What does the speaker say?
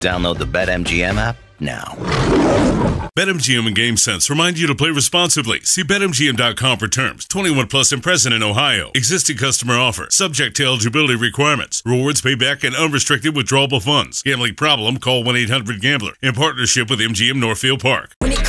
Download the BetMGM app now. BetMGM and GameSense remind you to play responsibly. See BetMGM.com for terms. 21 plus and present in Ohio. Existing customer offer. Subject to eligibility requirements. Rewards payback and unrestricted withdrawable funds. Gambling problem? Call 1-800-GAMBLER. In partnership with MGM Northfield Park.